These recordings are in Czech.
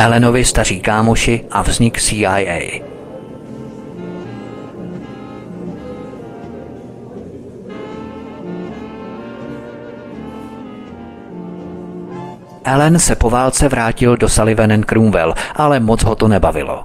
Allenovi staří kámoši a vznik CIA. Allen se po válce vrátil do Sullivan & Cromwell, ale moc ho to nebavilo.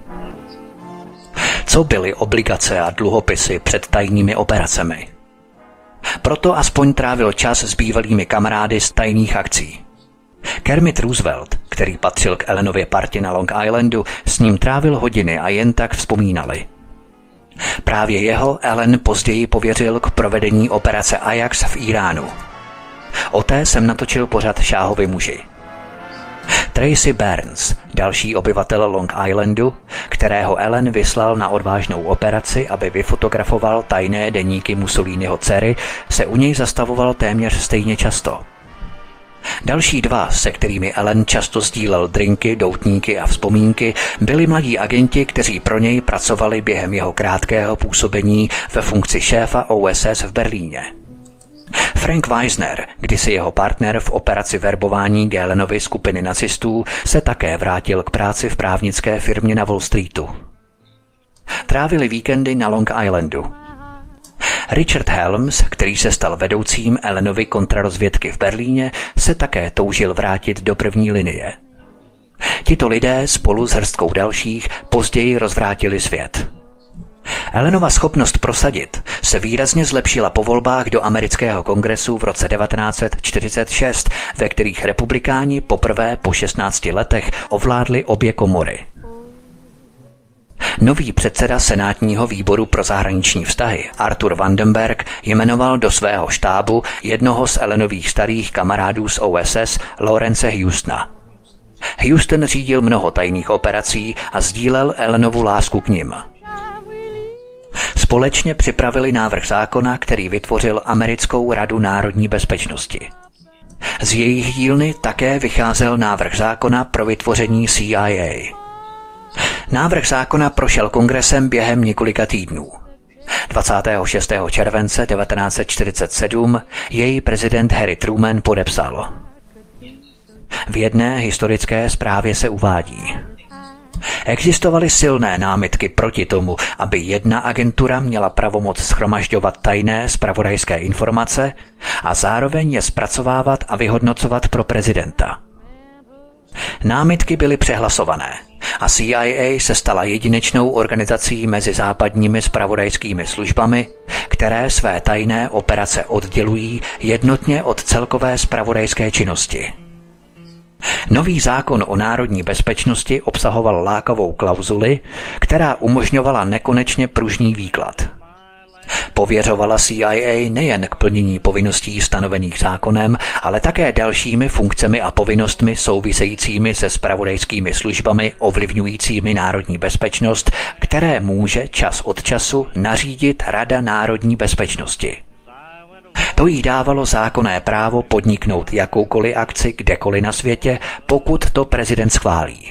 Co byly obligace a dluhopisy před tajnými operacemi? Proto aspoň trávil čas s bývalými kamarády z tajných akcí. Kermit Roosevelt, který patřil k Allenově partě na Long Islandu, s ním trávil hodiny a jen tak vzpomínali. Právě jeho Allen později pověřil k provedení operace Ajax v Iránu. O té jsem natočil pořad Šáhovi muži. Tracy Burns, další obyvatel Long Islandu, kterého Allen vyslal na odvážnou operaci, aby vyfotografoval tajné deníky Mussoliniho dcery, se u něj zastavoval téměř stejně často. Další dva, se kterými Allen často sdílel drinky, doutníky a vzpomínky, byli mladí agenti, kteří pro něj pracovali během jeho krátkého působení ve funkci šéfa OSS v Berlíně. Frank Weisner, kdysi jeho partner v operaci verbování Allenovy skupiny nacistů, se také vrátil k práci v právnické firmě na Wall Streetu. Trávili víkendy na Long Islandu. Richard Helms, který se stal vedoucím Allenovy kontrarozvědky v Berlíně, se také toužil vrátit do první linie. Tito lidé spolu s hrstkou dalších později rozvrátili svět. Allenova schopnost prosadit se výrazně zlepšila po volbách do amerického kongresu v roce 1946, ve kterých republikáni poprvé po 16 letech ovládli obě komory. Nový předseda senátního výboru pro zahraniční vztahy Arthur Vandenberg jmenoval do svého štábu jednoho z Allenových starých kamarádů z OSS, Lawrence Houstona. Houston řídil mnoho tajných operací a sdílel Allenovu lásku k nim. Společně připravili návrh zákona, který vytvořil Americkou radu národní bezpečnosti. Z jejich dílny také vycházel návrh zákona pro vytvoření CIA. Návrh zákona prošel kongresem během několika týdnů. 26. července 1947 jej prezident Harry Truman podepsal. V jedné historické zprávě se uvádí: existovaly silné námitky proti tomu, aby jedna agentura měla pravomoc shromažďovat tajné zpravodajské informace a zároveň je zpracovávat a vyhodnocovat pro prezidenta. Námitky byly přehlasované a CIA se stala jedinečnou organizací mezi západními zpravodajskými službami, které své tajné operace oddělují jednotně od celkové zpravodajské činnosti. Nový zákon o národní bezpečnosti obsahoval lákavou klauzuli, která umožňovala nekonečně pružný výklad. Pověřovala CIA nejen k plnění povinností stanovených zákonem, ale také dalšími funkcemi a povinnostmi souvisejícími se zpravodajskými službami ovlivňujícími národní bezpečnost, které může čas od času nařídit Rada národní bezpečnosti. To jí dávalo zákonné právo podniknout jakoukoliv akci kdekoliv na světě, pokud to prezident schválí.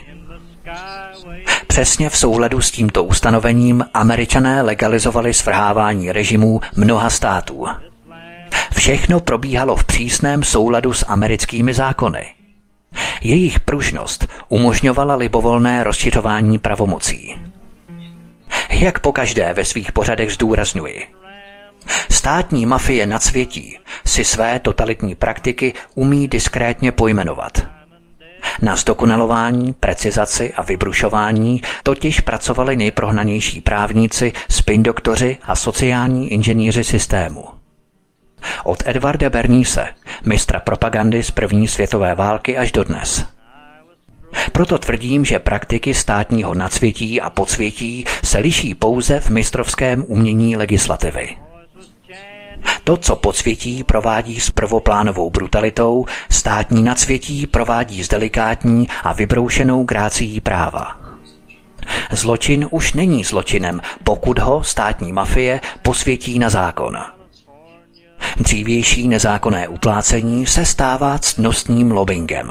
Přesně v souladu s tímto ustanovením Američané legalizovali svrhávání režimů mnoha států. Všechno probíhalo v přísném souladu s americkými zákony. Jejich pružnost umožňovala libovolné rozšiřování pravomocí. Jak pokaždé ve svých pořadech zdůrazňuji, státní mafie nadsvětí si své totalitní praktiky umí diskrétně pojmenovat. Na zdokonalování, precizaci a vybrušování totiž pracovali nejprohnanější právníci, spindoktoři a sociální inženýři systému. Od Edvarda Bernaise, mistra propagandy z první světové války, až dodnes. Proto tvrdím, že praktiky státního nadsvětí a podsvětí se liší pouze v mistrovském umění legislativy. To, co podsvětí provádí s prvoplánovou brutalitou, státní nadsvětí provádí s delikátní a vybroušenou grácií práva. Zločin už není zločinem, pokud ho státní mafie posvětí na zákon. Dřívější nezákonné uplácení se stává ctnostním lobbingem.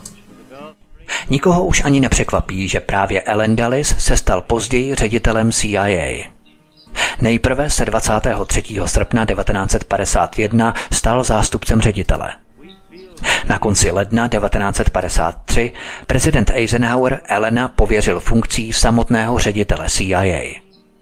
Nikoho už ani nepřekvapí, že právě Allen Dulles se stal později ředitelem CIA. Nejprve se 23. srpna 1951 stal zástupcem ředitele. Na konci ledna 1953 prezident Eisenhower Allena pověřil funkcí samotného ředitele CIA.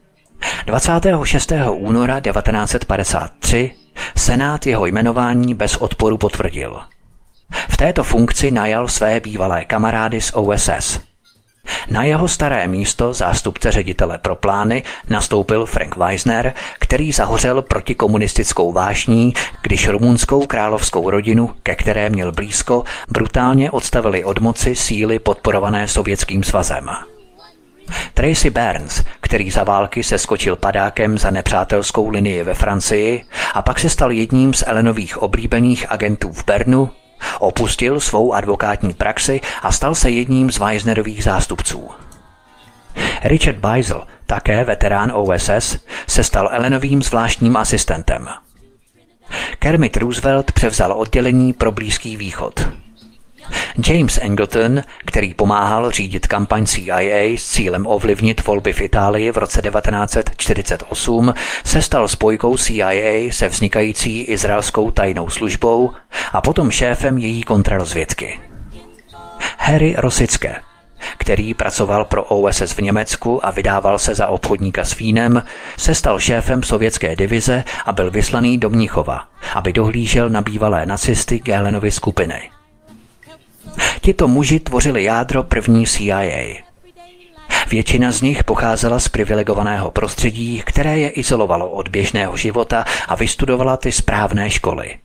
26. února 1953 Senát jeho jmenování bez odporu potvrdil. V této funkci najal své bývalé kamarády z OSS. Na jeho staré místo zástupce ředitele pro plány nastoupil Frank Wisner, který zahořel protikomunistickou vášní, když rumunskou královskou rodinu, ke které měl blízko, brutálně odstavili od moci síly podporované Sovětským svazem. Tracy Burns, který za války seskočil padákem za nepřátelskou linii ve Francii a pak se stal jedním z Allenových oblíbených agentů v Bernu, opustil svou advokátní praxi a stal se jedním z Wisnerových zástupců. Richard Beisel, také veterán OSS, se stal Allenovým zvláštním asistentem. Kermit Roosevelt převzal oddělení pro Blízký východ. James Angleton, který pomáhal řídit kampaň CIA s cílem ovlivnit volby v Itálii v roce 1948, se stal spojkou CIA se vznikající izraelskou tajnou službou a potom šéfem její kontrarozvědky. Harry Rosické, který pracoval pro OSS v Německu a vydával se za obchodníka s vínem, se stal šéfem sovětské divize a byl vyslaný do Mnichova, aby dohlížel na bývalé nacisty Gehlenovy skupiny. Tito muži tvořili jádro první CIA. Většina z nich pocházela z privilegovaného prostředí, které je izolovalo od běžného života a vystudovala ty správné školy.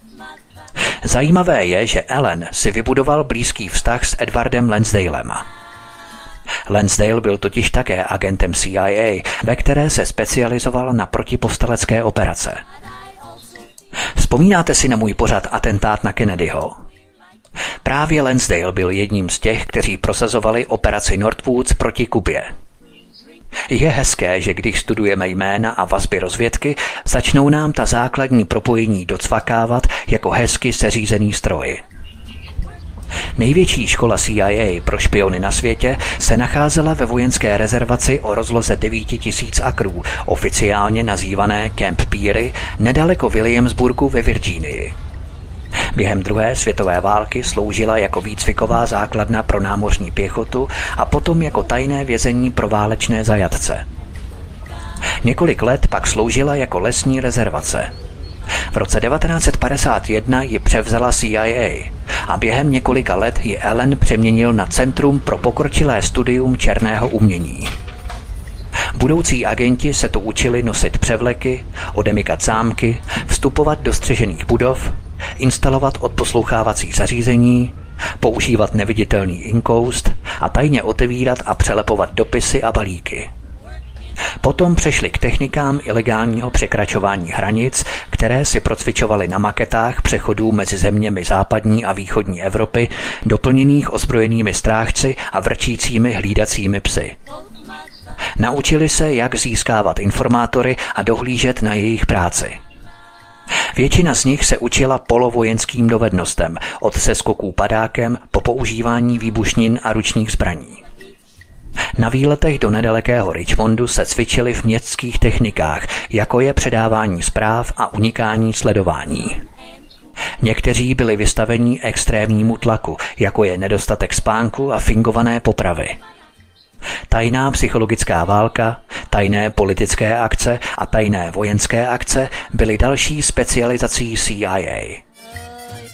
Zajímavé je, že Allen si vybudoval blízký vztah s Edwardem Lansdalem. Lansdale byl totiž také agentem CIA, ve které se specializoval na protipovstalecké operace. Vzpomínáte si na můj pořad Atentát na Kennedyho? Právě Lansdale byl jedním z těch, kteří prosazovali operaci Northwoods proti Kubě. Je hezké, že když studujeme jména a vazby rozvědky, začnou nám ta základní propojení docvakávat jako hezky seřízený stroj. Největší škola CIA pro špiony na světě se nacházela ve vojenské rezervaci o rozloze 9000 akrů, oficiálně nazývané Camp Peary, nedaleko Williamsburgu ve Virginii. Během druhé světové války sloužila jako výcviková základna pro námořní pěchotu a potom jako tajné vězení pro válečné zajatce. Několik let pak sloužila jako lesní rezervace. V roce 1951 ji převzala CIA a během několika let ji Allen přeměnil na Centrum pro pokročilé studium černého umění. Budoucí agenti se tu učili nosit převleky, odemykat zámky, vstupovat do střežených budov, instalovat odposlouchávací zařízení, používat neviditelný inkoust a tajně otevírat a přelepovat dopisy a balíky. Potom přešli k technikám ilegálního překračování hranic, které si procvičovali na maketách přechodů mezi zeměmi západní a východní Evropy, doplněných ozbrojenými strážci a vrčícími hlídacími psy. Naučili se, jak získávat informátory a dohlížet na jejich práci. Většina z nich se učila polovojenským dovednostem, od seskoků padákem po používání výbušnin a ručních zbraní. Na výletech do nedalekého Richmondu se cvičili v městských technikách, jako je předávání zpráv a unikání sledování. Někteří byli vystaveni extrémnímu tlaku, jako je nedostatek spánku a fingované popravy. Tajná psychologická válka, tajné politické akce a tajné vojenské akce byly další specializací CIA.